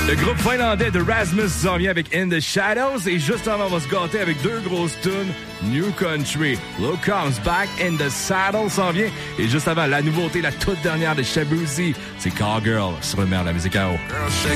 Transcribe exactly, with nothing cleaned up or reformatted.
Le groupe finlandais de Rasmus s'en vient avec In the Shadows et juste avant, on va se gâter avec deux grosses tunes. New Country, Low Comes Back, In the Saddle s'en vient. Et juste avant, la nouveauté, la toute dernière de Shabuzi, c'est Cowgirl sur le maire de la musique à eau.